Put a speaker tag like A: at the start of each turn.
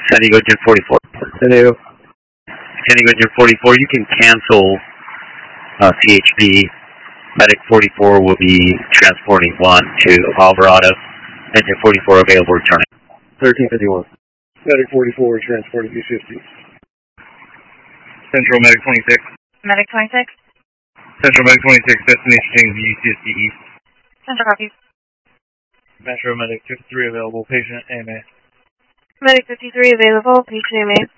A: San Diego Gen 44.
B: San Diego.
A: San Diego Gen 44, you can cancel CHB. Medic 44 will be transporting 1 to Alvarado. Engine 44 available returning.
B: 1351.
C: Medic 44 transporting B50.
D: Central Medic 26.
E: Medic 26.
D: Central Medic 26, destination change UCSD East.
E: Central copies.
D: Metro Medic 53 available, patient AMA.
E: Medic 53 available, patient AMA.